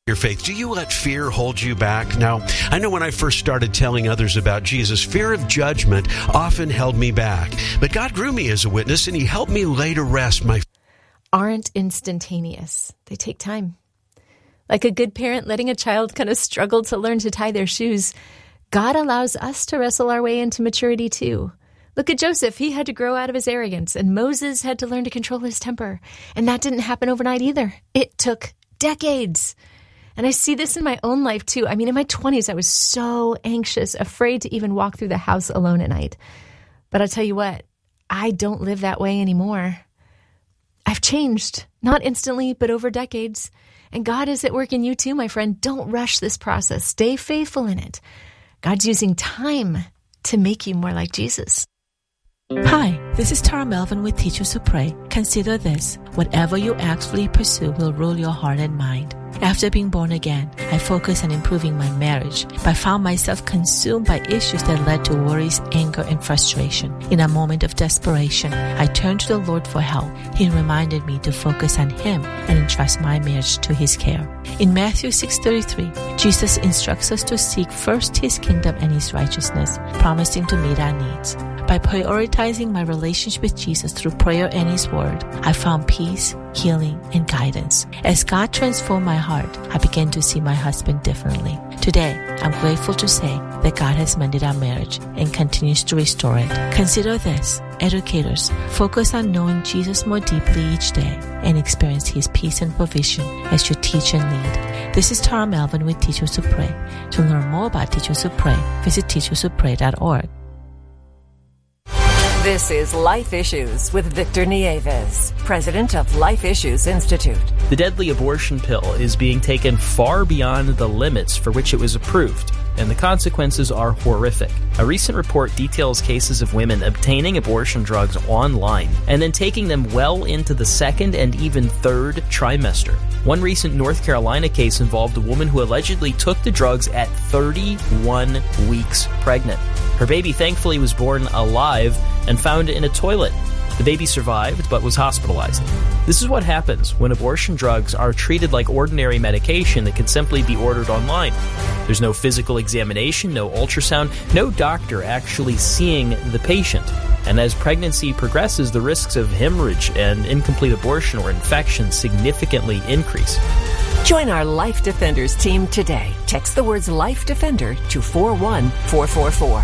Your faith. Do you let fear hold you back? Now, I know when I first started telling others about Jesus, fear of judgment often held me back. But God grew me as a witness, and He helped me lay to rest my aren't instantaneous. They take time. Like a good parent letting a child kind of struggle to learn to tie their shoes, God allows us to wrestle our way into maturity too. Look at Joseph. He had to grow out of his arrogance, and Moses had to learn to control his temper. And that didn't happen overnight either. It took decades. And I see this in my own life too. I mean, in my 20s, I was so anxious, afraid to even walk through the house alone at night. But I'll tell you what, I don't live that way anymore. I've changed, not instantly, but over decades. And God is at work in you too, my friend. Don't rush this process. Stay faithful in it. God's using time to make you more like Jesus. Hi, this is Tara Melvin with Teachers Who Pray. Consider this: whatever you actively pursue will rule your heart and mind. After being born again, I focused on improving my marriage, but found myself consumed by issues that led to worries, anger, and frustration. In a moment of desperation, I turned to the Lord for help. He reminded me to focus on Him and entrust my marriage to His care. In Matthew 6:33, Jesus instructs us to seek first His kingdom and His righteousness, promising to meet our needs. By prioritizing my relationship with Jesus through prayer and His Word, I found peace, healing, and guidance. As God transformed my heart, I began to see my husband differently. Today, I'm grateful to say that God has mended our marriage and continues to restore it. Consider this: educators, focus on knowing Jesus more deeply each day and experience His peace and provision as you teach and lead. This is Tara Melvin with Teachers Who Pray. To learn more about Teachers Who Pray, visit teacherswhopray.org. This is Life Issues with Victor Nieves, president of Life Issues Institute. The deadly abortion pill is being taken far beyond the limits for which it was approved, and the consequences are horrific. A recent report details cases of women obtaining abortion drugs online and then taking them well into the second and even third trimester. One recent North Carolina case involved a woman who allegedly took the drugs at 31 weeks pregnant. Her baby thankfully was born alive and found in a toilet. The baby survived but was hospitalized. This is what happens when abortion drugs are treated like ordinary medication that can simply be ordered online. There's no physical examination, no ultrasound, no doctor actually seeing the patient. And as pregnancy progresses, the risks of hemorrhage and incomplete abortion or infection significantly increase. Join our Life Defenders team today. Text the words Life Defender to 41444.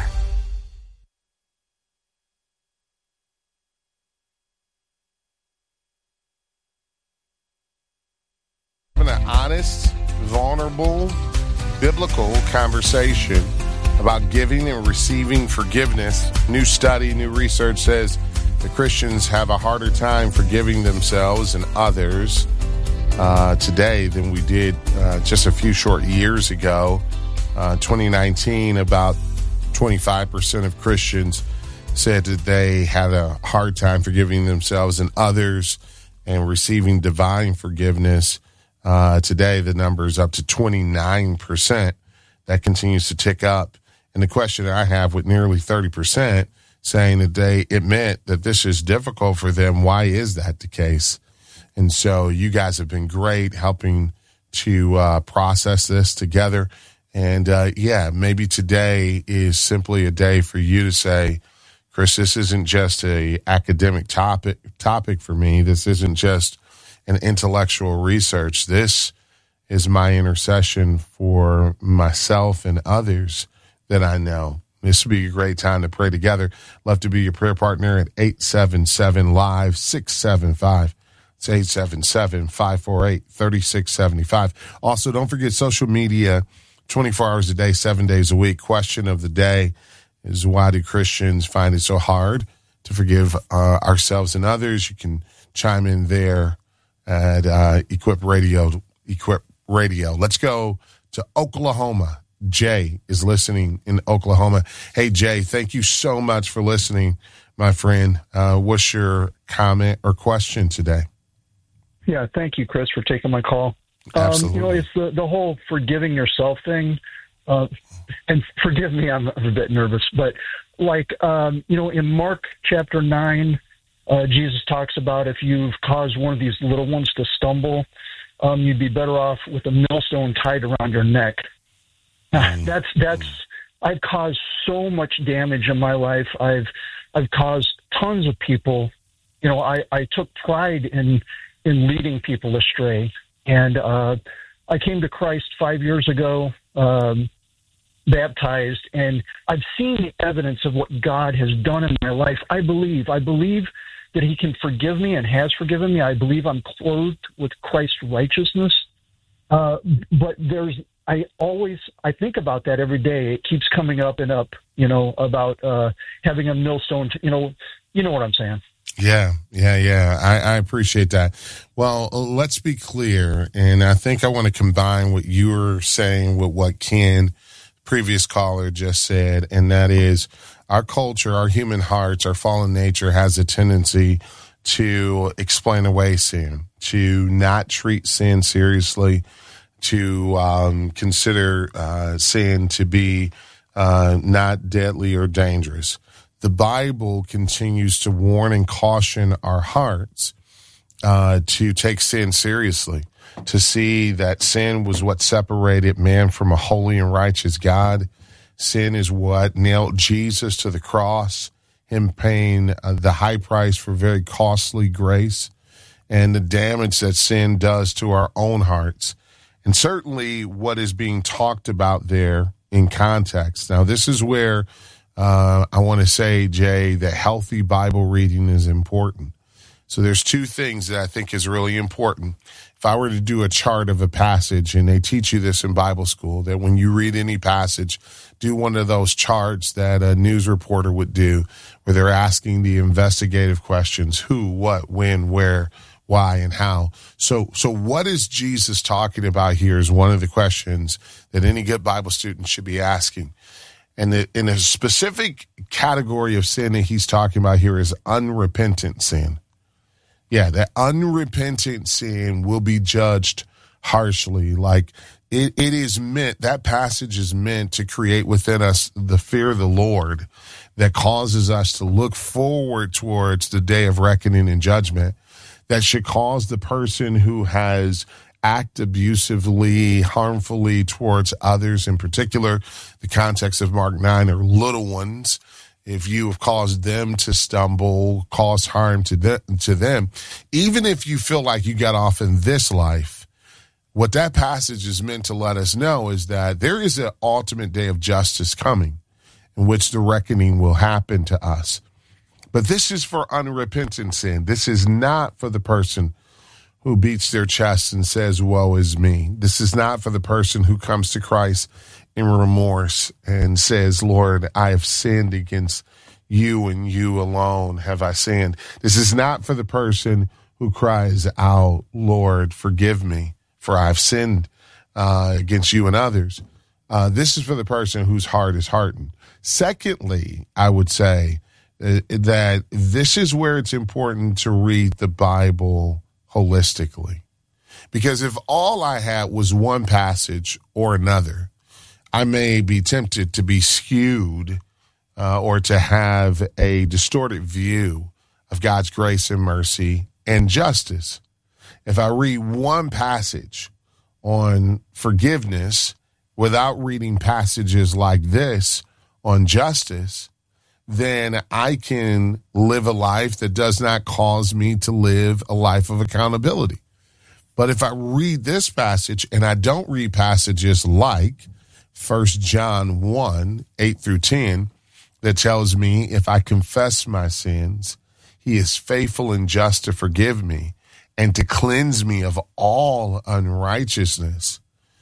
An honest, vulnerable, biblical conversation about giving and receiving forgiveness. New study, new research says that Christians have a harder time forgiving themselves and others today than we did just a few short years ago. 2019, about 25% of Christians said that they had a hard time forgiving themselves and others and receiving divine forgiveness. Today, the number is up to 29%. That continues to tick up. And the question I have with nearly 30% saying that they admit that this is difficult for them, why is that the case? And so you guys have been great helping to process this together. And maybe today is simply a day for you to say, Chris, this isn't just a academic topic for me. This isn't just an intellectual research. This is my intercession for myself and others that I know. This would be a great time to pray together. Love to be your prayer partner at 877-LIVE-675. It's 877-548-3675. Also, don't forget social media, 24 hours a day, 7 days a week. Question of the day is, why do Christians find it so hard to forgive ourselves and others? You can chime in there at Equip Radio. Let's go to Oklahoma. Jay is listening in Oklahoma. Hey, Jay, thank you so much for listening, my friend. What's your comment or question today? Yeah, thank you, Chris, for taking my call. Absolutely. It's the whole forgiving yourself thing. And forgive me, I'm a bit nervous, but in Mark chapter 9, Jesus talks about if you've caused one of these little ones to stumble, you'd be better off with a millstone tied around your neck. That's. I've caused so much damage in my life. I've caused tons of people. You know, I took pride in leading people astray, and I came to Christ 5 years ago, baptized, and I've seen the evidence of what God has done in my life. I believe that He can forgive me and has forgiven me. I believe I'm clothed with Christ's righteousness. But I think about that every day. It keeps coming up and up, you know, about having a millstone. You know what I'm saying. Yeah. I appreciate that. Well, let's be clear, and I think I want to combine what you were saying with what Ken, previous caller, just said, and that is our culture, our human hearts, our fallen nature has a tendency to explain away sin, to not treat sin seriously, to consider sin to be not deadly or dangerous. The Bible continues to warn and caution our hearts to take sin seriously, to see that sin was what separated man from a holy and righteous God. Sin is what nailed Jesus to the cross, him paying the high price for very costly grace, and the damage that sin does to our own hearts. And certainly what is being talked about there in context. Now, this is where I want to say, Jay, that healthy Bible reading is important. So there's two things that I think is really important. If I were to do a chart of a passage, and they teach you this in Bible school, that when you read any passage, do one of those charts that a news reporter would do, where they're asking the investigative questions: who, what, when, where, why, and how. So what is Jesus talking about here is one of the questions that any good Bible student should be asking. And in a specific category of sin that he's talking about here is unrepentant sin. Yeah, that unrepentant sin will be judged harshly. Like it is meant, that passage is meant to create within us the fear of the Lord that causes us to look forward towards the day of reckoning and judgment, that should cause the person who has act abusively, harmfully towards others, in particular, the context of Mark 9 are little ones. If you have caused them to stumble, caused harm to them, even if you feel like you got off in this life, what that passage is meant to let us know is that there is an ultimate day of justice coming in which the reckoning will happen to us. But this is for unrepentant sin. This is not for the person who beats their chest and says, woe is me. This is not for the person who comes to Christ in remorse and says, Lord, I have sinned against you and you alone have I sinned. This is not for the person who cries out, Lord, forgive me, for I've sinned against you and others. This is for the person whose heart is hardened. Secondly, I would say that this is where it's important to read the Bible holistically. Because if all I had was one passage or another, I may be tempted to be skewed or to have a distorted view of God's grace and mercy and justice. If I read one passage on forgiveness without reading passages like this on justice, then I can live a life that does not cause me to live a life of accountability. But if I read this passage and I don't read passages like 1 John 1, 8 through 10, that tells me if I confess my sins, he is faithful and just to forgive me and to cleanse me of all unrighteousness,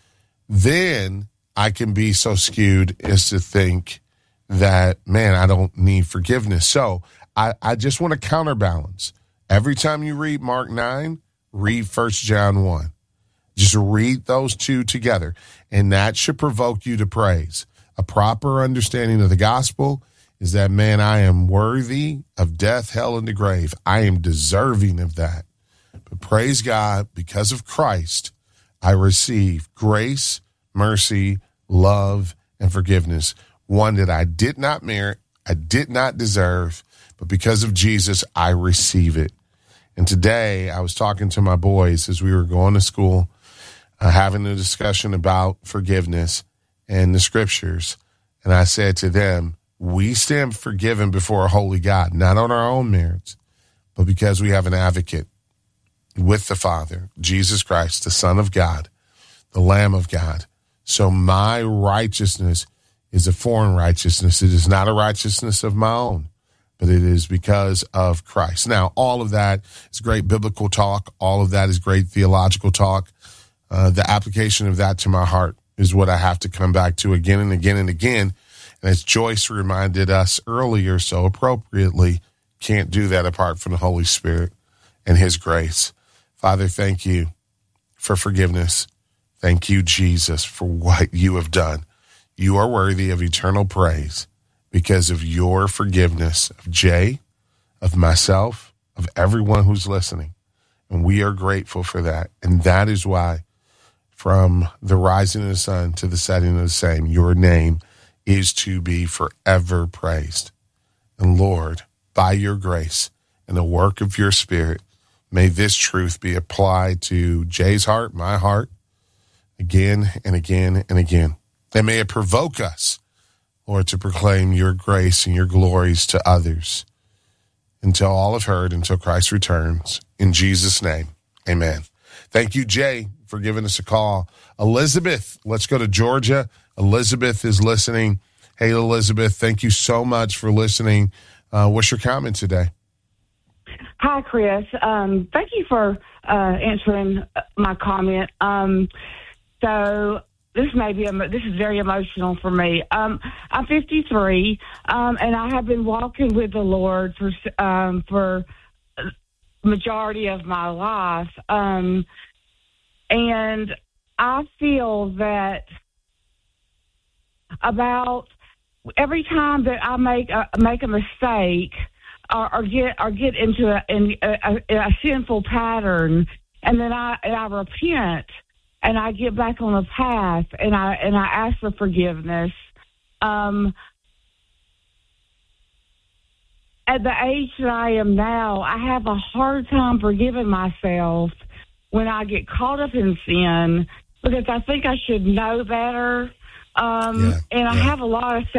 then I can be so skewed as to think that, man, I don't need forgiveness. So I just want to counterbalance. Every time you read Mark 9, read 1 John 1. Just read those two together, and that should provoke you to praise. A proper understanding of the gospel is that, man, I am worthy of death, hell, and the grave. I am deserving of that. But praise God, because of Christ, I receive grace, mercy, love, and forgiveness. One that I did not merit, I did not deserve, but because of Jesus, I receive it. And today I was talking to my boys as we were going to school, having a discussion about forgiveness and the scriptures. And I said to them, we stand forgiven before a holy God, not on our own merits, but because we have an advocate with the Father, Jesus Christ, the Son of God, the Lamb of God. So my righteousness is a foreign righteousness. It is not a righteousness of my own, but it is because of Christ. Now, all of that is great biblical talk. All of that is great theological talk. The application of that to my heart is what I have to come back to again and again and again. And as Joyce reminded us earlier so appropriately, can't do that apart from the Holy Spirit and his grace. Father, thank you for forgiveness. Thank you, Jesus, for what you have done. You are worthy of eternal praise because of your forgiveness of Jay, of myself, of everyone who's listening. And we are grateful for that. And that is why from the rising of the sun to the setting of the same, your name is to be forever praised. And Lord, by your grace and the work of your Spirit, may this truth be applied to Jay's heart, my heart, again and again and again. And may it provoke us, Lord, to proclaim your grace and your glories to others until all have heard, until Christ returns. In Jesus' name, amen. Thank you, Jay, for giving us a call. Elizabeth, let's go to Georgia. Elizabeth is listening. Hey, Elizabeth, thank you so much for listening. What's your comment today? Hi, Chris. Thank you for answering my comment. So this is very emotional for me. I'm 53, and I have been walking with the Lord for majority of my life. And I feel that about every time that I make a mistake or get into a sinful pattern, and then I repent and I get back on the path and I ask for forgiveness. At the age that I am now, I have a hard time forgiving myself when I get caught up in sin, because I think I should know better. I have a lot of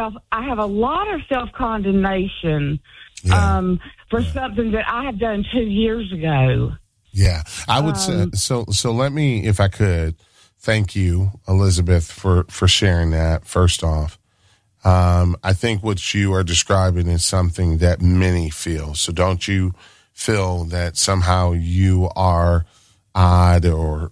self-condemnation for something that I have done 2 years ago. Yeah, I would say so. Let me, if I could, thank you, Elizabeth, for sharing that. First off, I think what you are describing is something that many feel. So don't you feel that somehow you are odd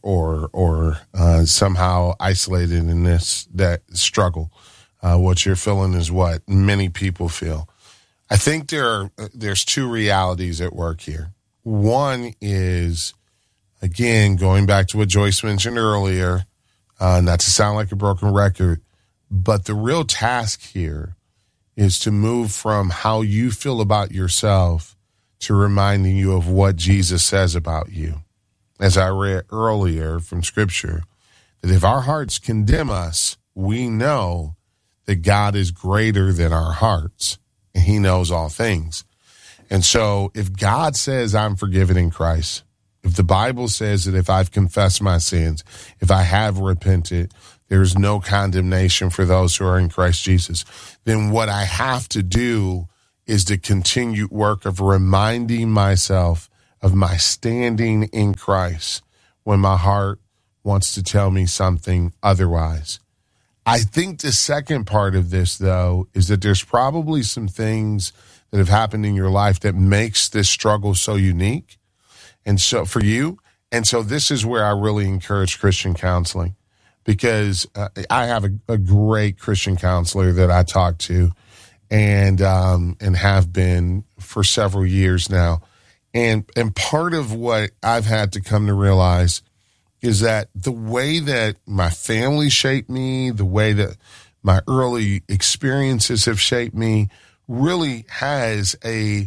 or somehow isolated in that struggle. What you're feeling is what many people feel. I think there's two realities at work here. One is, again, going back to what Joyce mentioned earlier, not to sound like a broken record, but the real task here is to move from how you feel about yourself to reminding you of what Jesus says about you. As I read earlier from Scripture, that if our hearts condemn us, we know that God is greater than our hearts, and he knows all things. And so if God says I'm forgiven in Christ, if the Bible says that if I've confessed my sins, if I have repented, there's no condemnation for those who are in Christ Jesus, then what I have to do is the continued work of reminding myself of my standing in Christ when my heart wants to tell me something otherwise. I think the second part of this, though, is that there's probably some things that have happened in your life that makes this struggle so unique. And so for you, and so this is where I really encourage Christian counseling, because I have a great Christian counselor that I talk to and have been for several years now. And part of what I've had to come to realize is that the way that my family shaped me, the way that my early experiences have shaped me, really has a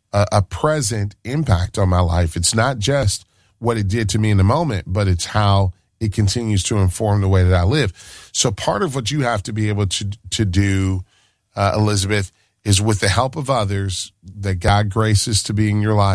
present impact on my life. It's not just what it did to me in the moment, but it's how it continues to inform the way that I live. So part of what you have to be able to do, Elizabeth, is with the help of others that God graces to be in your life,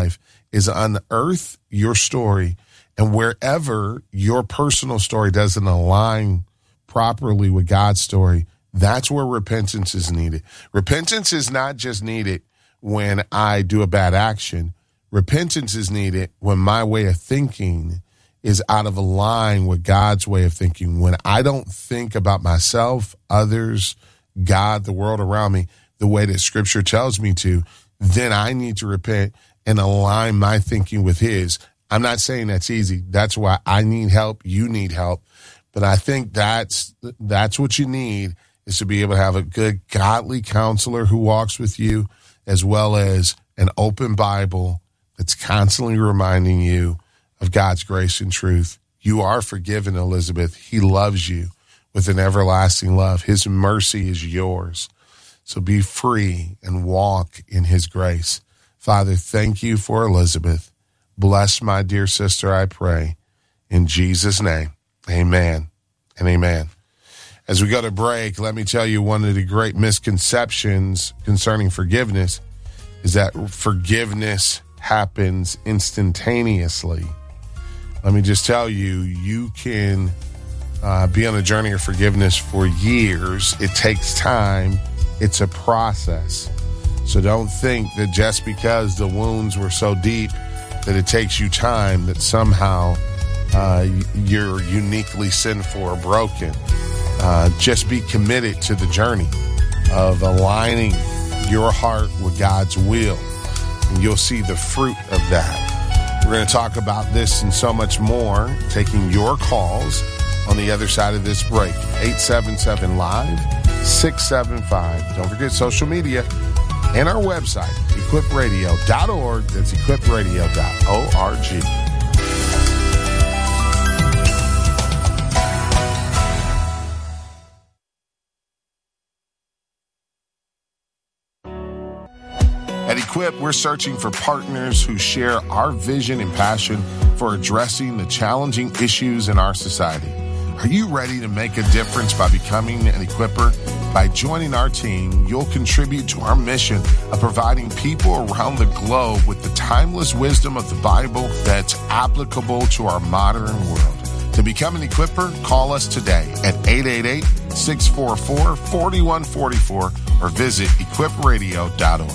is unearth your story, and wherever your personal story doesn't align properly with God's story, that's where repentance is needed. Repentance is not just needed when I do a bad action. Repentance is needed when my way of thinking is out of line with God's way of thinking. When I don't think about myself, others, God, the world around me, the way that Scripture tells me to, then I need to repent and align my thinking with His. I'm not saying that's easy. That's why I need help. You need help. But I think that's what you need, is to be able to have a good godly counselor who walks with you, as well as an open Bible that's constantly reminding you of God's grace and truth. You are forgiven, Elizabeth. He loves you with an everlasting love. His mercy is yours. So be free and walk in His grace. Father, thank you for Elizabeth. Bless my dear sister, I pray. In Jesus' name, amen and amen. As we go to break, let me tell you one of the great misconceptions concerning forgiveness is that forgiveness happens instantaneously. Let me just tell you, you can be on a journey of forgiveness for years. It takes time. It's a process. So don't think that just because the wounds were so deep that it takes you time, that somehow you're uniquely sinful or broken. Just be committed to the journey of aligning your heart with God's will, and you'll see the fruit of that. We're going to talk about this and so much more, taking your calls on the other side of this break. 877-LIVE-675. Don't forget social media and our website, equipradio.org. That's equipradio.org. At Equip, we're searching for partners who share our vision and passion for addressing the challenging issues in our society. Are you ready to make a difference by becoming an Equipper? By joining our team, you'll contribute to our mission of providing people around the globe with the timeless wisdom of the Bible that's applicable to our modern world. To become an Equipper, call us today at 888-644-4144 or visit equipradio.org.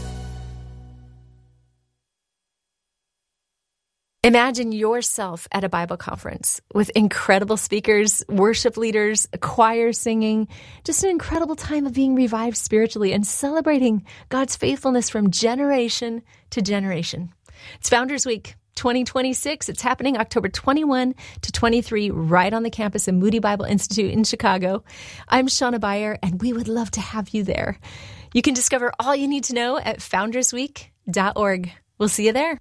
Imagine yourself at a Bible conference with incredible speakers, worship leaders, a choir singing, just an incredible time of being revived spiritually and celebrating God's faithfulness from generation to generation. It's Founders Week 2026. It's happening October 21 to 23 right on the campus of Moody Bible Institute in Chicago. I'm Shauna Beyer, and we would love to have you there. You can discover all you need to know at foundersweek.org. We'll see you there.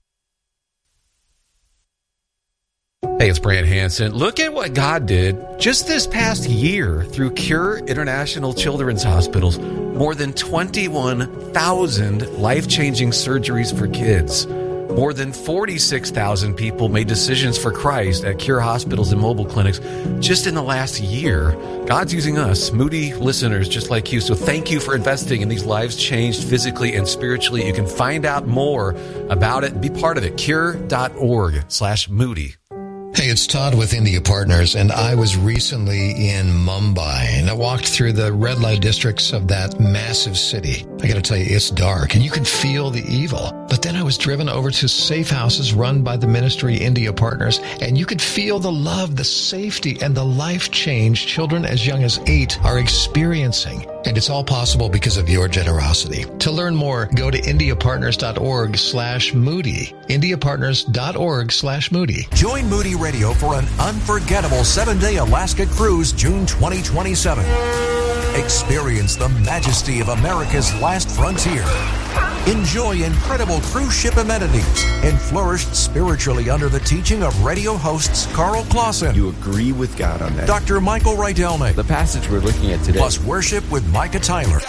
Hey, it's Brant Hansen. Look at what God did just this past year through Cure International Children's Hospitals. More than 21,000 life-changing surgeries for kids. More than 46,000 people made decisions for Christ at Cure hospitals and mobile clinics just in the last year. God's using us, Moody listeners just like you. So thank you for investing in these lives changed physically and spiritually. You can find out more about it and be part of it. Cure.org/Moody. Hey, it's Todd with India Partners, and I was recently in Mumbai, and I walked through the red light districts of that massive city. I gotta tell you, it's dark, and you can feel the evil. But then I was driven over to safe houses run by the ministry India Partners, and you could feel the love, the safety, and the life change children as young as 8 are experiencing. And it's all possible because of your generosity. To learn more, go to indiapartners.org/Moody. indiapartners.org/Moody. Join Moody Radio for an unforgettable 7-day Alaska cruise, June 2027. Experience the majesty of America's last frontier. Enjoy incredible cruise ship amenities and flourish spiritually under the teaching of radio hosts Carl Clausen. You agree with God on that. Dr. Michael Rydelnik. The passage we're looking at today. Plus worship with Micah Tyler.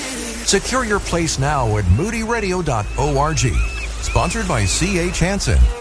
Secure your place now at moodyradio.org. Sponsored by C.H. Hansen.